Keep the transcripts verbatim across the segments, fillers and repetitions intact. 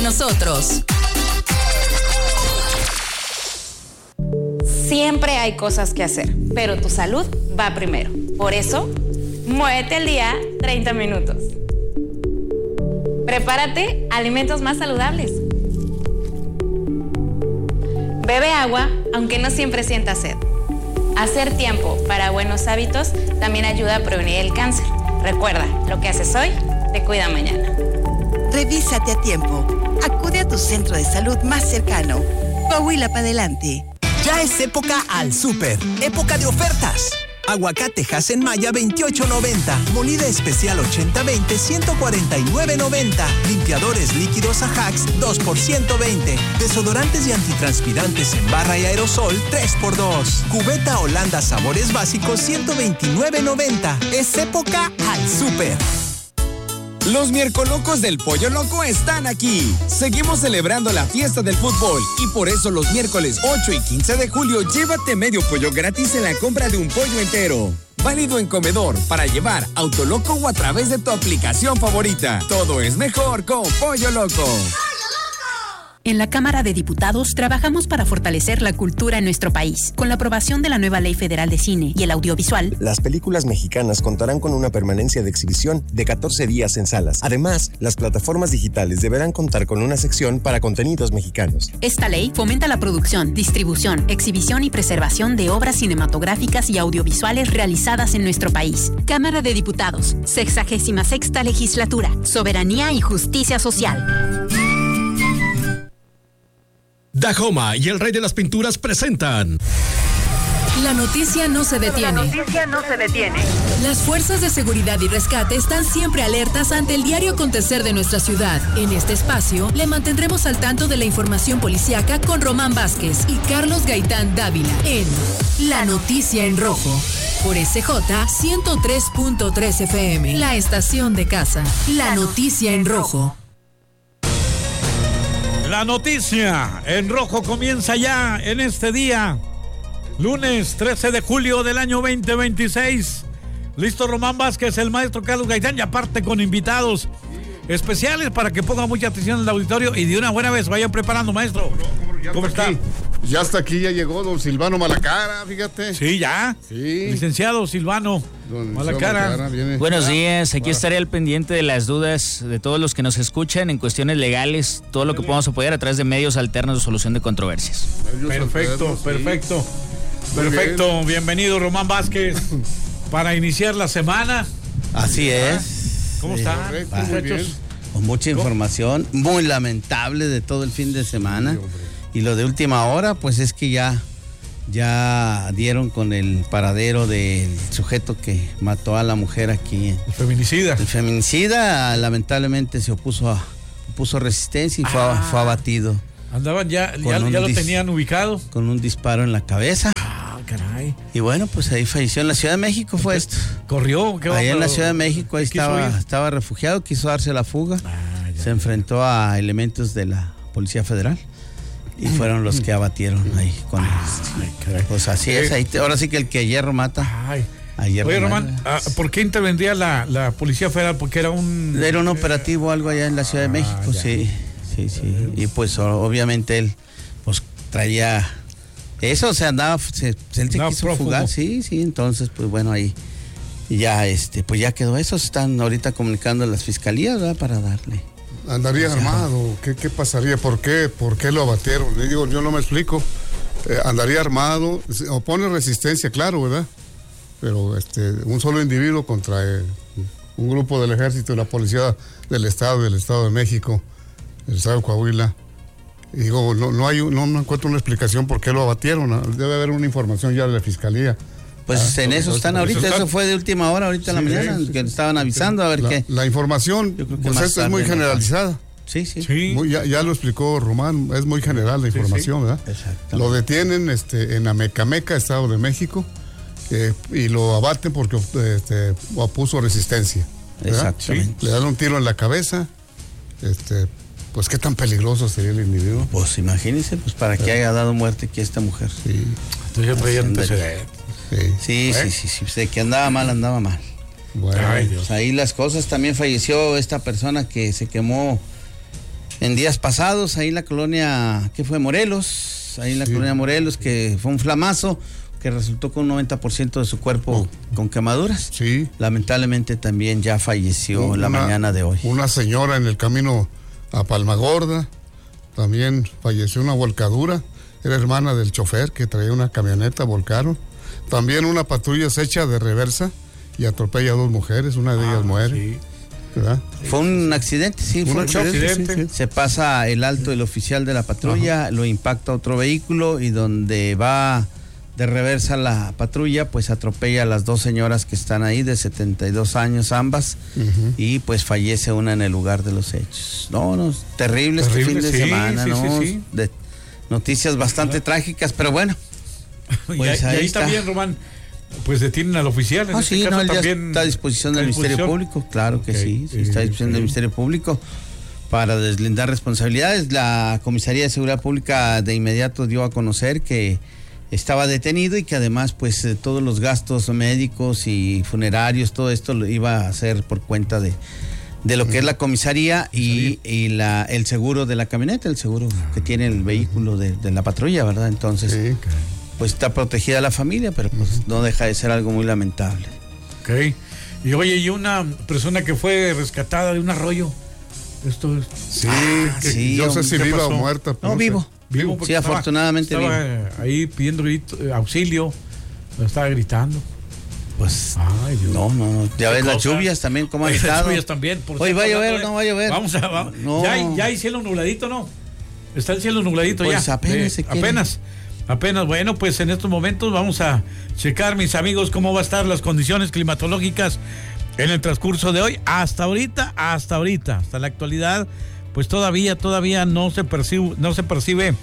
con nosotros. Siempre hay cosas que hacer, pero tu salud va primero. Por eso, muévete al día treinta minutos. Prepárate alimentos más saludables. Bebe agua, aunque no siempre sientas sed. Hacer tiempo para buenos hábitos también ayuda a prevenir el cáncer. Recuerda, lo que haces hoy te cuida mañana. Revísate a tiempo. Acude a tu centro de salud más cercano. Coahuila para adelante. Ya es época al súper. Época de ofertas. Aguacate Hass Maya veintiocho noventa. Molida especial ochenta veinte ciento cuarenta y nueve noventa. Limpiadores líquidos Ajax dos por ciento veinte. Desodorantes y antitranspirantes en barra y aerosol tres por dos. Cubeta Holanda sabores básicos ciento veintinueve noventa. Es época al súper. Los miércolocos del Pollo Loco están aquí. Seguimos celebrando la fiesta del fútbol y por eso los miércoles ocho y quince de julio llévate medio pollo gratis en la compra de un pollo entero. Válido en comedor, para llevar, Autoloco o a través de tu aplicación favorita. Todo es mejor con Pollo Loco. En la Cámara de Diputados trabajamos para fortalecer la cultura en nuestro país. Con la aprobación de la nueva Ley Federal de Cine y el Audiovisual, las películas mexicanas contarán con una permanencia de exhibición de catorce días en salas. Además, las plataformas digitales deberán contar con una sección para contenidos mexicanos. Esta ley fomenta la producción, distribución, exhibición y preservación de obras cinematográficas y audiovisuales realizadas en nuestro país. Cámara de Diputados, sexagésima sexta legislatura, soberanía y justicia social. Dahoma y el Rey de las Pinturas presentan. La noticia no se detiene. La noticia no se detiene. Las fuerzas de seguridad y rescate están siempre alertas ante el diario acontecer de nuestra ciudad. En este espacio, le mantendremos al tanto de la información policíaca con Román Vázquez y Carlos Gaitán Dávila en La Noticia en Rojo. Por S J ciento tres punto tres F M, la estación de casa. La Noticia en Rojo. La noticia en rojo comienza ya en este día, lunes trece de julio del año veinte veintiséis. Listo Román Vázquez, el maestro Carlos Gaitán, y aparte con invitados especiales para que pongan mucha atención en el auditorio y de una buena vez vayan preparando, maestro. ¿Cómo está? Aquí. Ya hasta aquí, ya llegó don Silvano Malacara, fíjate. Sí, ya. Sí. Licenciado Silvano don Malacara. Malacara Buenos días, aquí estaré al pendiente de las dudas de todos los que nos escuchan en cuestiones legales, todo lo que podamos apoyar a través de medios alternos de solución de controversias. Perfecto, perfecto. Perfecto, bien. Bienvenido Román Vázquez para iniciar la semana. Así es. ¿Cómo están, muchachos? Con mucha información, muy lamentable de todo el fin de semana. Y lo de última hora, pues es que ya, ya dieron con el paradero del sujeto que mató a la mujer aquí. El feminicida. El feminicida lamentablemente se opuso a puso resistencia y fue, ah, fue abatido. Andaban ya, ya, ya lo dis, tenían ubicado. Con un disparo en la cabeza. Ah, caray. Y bueno, pues ahí falleció en la Ciudad de México, fue esto. ¿Corrió? ¿Qué ahí en la Ciudad de México, ahí estaba, estaba refugiado, quiso darse la fuga. Ah, se enfrentó a elementos de la Policía Federal. Y fueron los que abatieron ahí con Ay, el, pues así es, ahí te, ahora sí que el que hierro mata. Ay. Hierro Oye, Román, mata. ¿Por qué intervendría la, la Policía Federal? Porque era un... Era un operativo algo allá en la Ciudad de México, ah, sí, sí, sí. Y pues obviamente él pues traía eso, o sea, andaba, se, él se quiso prófugo. fugar, sí, sí, entonces pues bueno, ahí ya este, pues ya quedó eso, están ahorita comunicando a las fiscalías, ¿verdad? Para darle. ¿Andaría armado? ¿Qué, qué pasaría? ¿Por qué? ¿Por qué lo abatieron? Le digo, yo no me explico. Eh, ¿Andaría armado? Opone resistencia, claro, ¿verdad? Pero este, un solo individuo contra eh, un grupo del ejército y la policía del estado, del estado de México, del estado de Coahuila. Y digo, no, no hay, no, no encuentro una explicación por qué lo abatieron. Debe haber una información ya de la fiscalía. Pues ah, en eso están ahorita, eso, eso fue de última hora, ahorita sí, en la mañana, sí, que estaban avisando a ver la, qué. La información, pues esta es muy generalizada. Sí, sí. sí. Muy, ya, ya lo explicó Román, es muy general la información, sí, sí. ¿verdad? Exacto. Lo detienen este, en Amecameca, Estado de México, eh, y lo abaten porque este, opuso resistencia. Exactamente. Sí. Le dan un tiro en la cabeza, este, pues qué tan peligroso sería el individuo. Pues imagínense, pues para que haya dado muerte aquí a esta mujer. Sí. Entonces ya traía antecedentes. Sí, sí, sí, sí, sí, de que andaba mal, andaba mal. Bueno, Ay, pues ahí las cosas, también falleció esta persona que se quemó en días pasados, ahí en la colonia, ¿qué fue? Morelos, ahí en la sí. colonia Morelos, que fue un flamazo que resultó con un noventa por ciento de su cuerpo oh. con quemaduras. Sí. Lamentablemente también ya falleció una, la mañana de hoy. Una señora en el camino a Palmagorda, también falleció una volcadura, era hermana del chofer que traía una camioneta, volcaron. También una patrulla se echa de reversa y atropella a dos mujeres, una de ah, ellas muere. Sí. ¿Verdad? Fue un accidente, sí, fue un, un choque. Accidente. Sí, sí. Se pasa el alto del oficial de la patrulla, Ajá. lo impacta otro vehículo y donde va de reversa la patrulla, pues atropella a las dos señoras que están ahí de setenta y dos años ambas uh-huh. y pues fallece una en el lugar de los hechos. No, no, terrible, terrible este fin de sí, semana, sí, ¿no? Sí, sí. De noticias bastante Ajá. trágicas, pero bueno. Pues y, ahí, y ahí también, Román, pues detienen al oficial. En ah, este sí, caso no, también está a disposición del Ministerio Público, claro que okay. sí, sí, está a disposición okay. del Ministerio Público para deslindar responsabilidades. La Comisaría de Seguridad Pública de inmediato dio a conocer que estaba detenido y que además pues eh, todos los gastos médicos y funerarios, todo esto lo iba a hacer por cuenta de, de lo que es la comisaría y, y la, el seguro de la camioneta, el seguro que tiene el vehículo de, de la patrulla, ¿verdad? Entonces... Sí, okay. pues está protegida la familia, pero pues uh-huh. no deja de ser algo muy lamentable. Ok. Y oye, y una persona que fue rescatada de un arroyo. Esto es... Sí, ah, que, sí yo no sé si viva o muerta. No, vivo. Vivo, sí, estaba, afortunadamente estaba vivo. Ahí pidiendo auxilio, estaba gritando. Pues, Ay, Dios. no, no, no. Ya ves cosa? Las lluvias también, cómo han estado. Las lluvias también. Por Hoy va a llover, no va a llover. Vamos a, va, no. ya, hay, ya hay cielo nubladito, ¿no? Está el cielo nubladito pues ya. apenas de, se quiere. Apenas. Apenas, bueno, pues en estos momentos vamos a checar, mis amigos, cómo va a estar las condiciones climatológicas en el transcurso de hoy. Hasta ahorita, hasta ahorita, hasta la actualidad, pues todavía, todavía no se percibe, no se percibe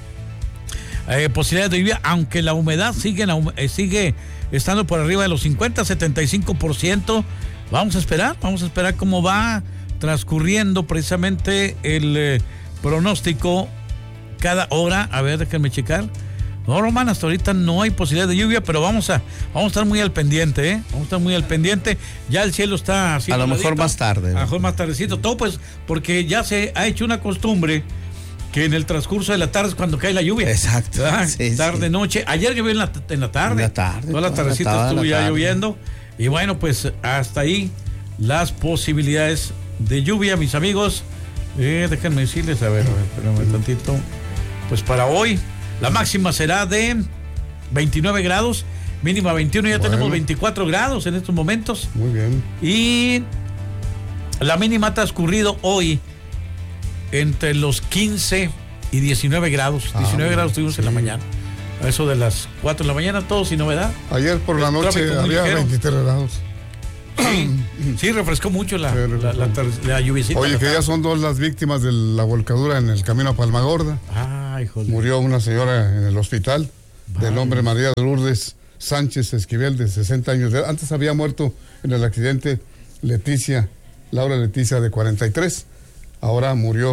eh, posibilidades de lluvia, aunque la humedad sigue, eh, sigue estando por arriba de los cincuenta, setenta y cinco por ciento. Vamos a esperar, vamos a esperar cómo va transcurriendo precisamente el eh, pronóstico cada hora. A ver, déjenme checar. No, Román, hasta ahorita no hay posibilidad de lluvia, pero vamos a vamos a estar muy al pendiente, ¿eh? Vamos a estar muy al pendiente. Ya el cielo está así. A lo mejor más tarde. A lo mejor más tardecito. Todo pues porque ya se ha hecho una costumbre que en el transcurso de la tarde es cuando cae la lluvia. Exacto. Sí, tarde, sí. noche. Ayer llovió en la, en la tarde. En la tarde. Toda la tardecita toda estuvo la ya tarde. lloviendo. Y bueno, pues hasta ahí las posibilidades de lluvia, mis amigos. Eh, déjenme decirles, a ver, a ver, espérame un tantito. Pues para hoy, la máxima será de veintinueve grados, mínima veintiuno, ya bueno. tenemos veinticuatro grados en estos momentos. Muy bien. Y la mínima ha transcurrido hoy entre los quince y diecinueve grados. Ah, diecinueve grados tuvimos sí. en la mañana. A eso de las cuatro de la mañana, todo sin novedad. Ayer por la noche había veintitrés grados. Sí, sí, refrescó mucho la, la, la, la, la lluviecita. Oye, que ya son dos las víctimas de la volcadura en el camino a Palmagorda. Ay, joder. Murió una señora en el hospital, Vale. del nombre María de Lourdes Sánchez Esquivel, de sesenta años de edad. Antes había muerto en el accidente Leticia, Laura Leticia, de cuarenta y tres. Ahora murió